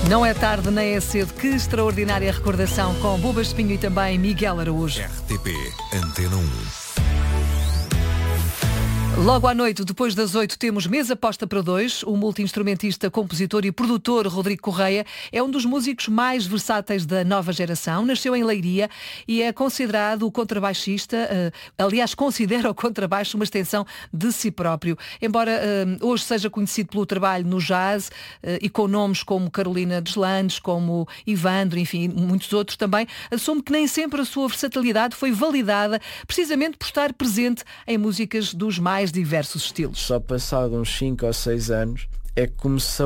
Não é tarde nem é cedo. Que extraordinária recordação com Buba Espinho e também Miguel Araújo. RTP Antena 1. Logo à noite, depois das 8, temos Mesa Posta para 2. O multi-instrumentista, compositor e produtor Rodrigo Correia é um dos músicos mais versáteis da nova geração. Nasceu em Leiria e é considerado o contrabaixista, considera o contrabaixo uma extensão de si próprio. Embora hoje seja conhecido pelo trabalho no jazz e com nomes como Carolina Deslandes, como Ivandro, enfim, muitos outros também, assume que nem sempre a sua versatilidade foi validada precisamente por estar presente em músicas dos mais diversos estilos. Só passado uns 5 ou 6 anos é que começou